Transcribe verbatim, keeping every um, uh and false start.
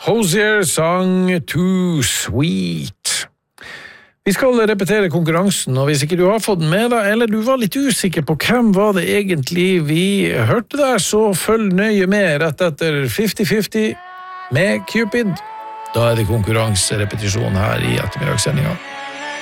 Hozier sang Too Sweet. Vi skal repetere konkurransen, og hvis ikke du har fått den med deg, eller du var litt usikker på hvem var det egentlig vi hørte der, så følg nøye med rett etter fifty fifty med Cupid. Da er det konkurranserepetisjon her i ettermiddagssendingen.